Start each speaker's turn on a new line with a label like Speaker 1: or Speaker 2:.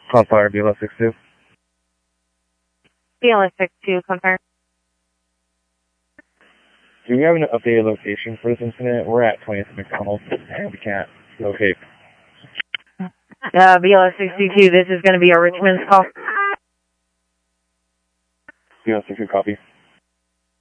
Speaker 1: Call fire BLS 62.
Speaker 2: BLS 62, confirm.
Speaker 1: Do we have an updated location for this incident? We're at 20th McDonald, and we can't locate.
Speaker 2: BLS 62, this is going to be a Richmond's call.
Speaker 1: BLS 62, copy.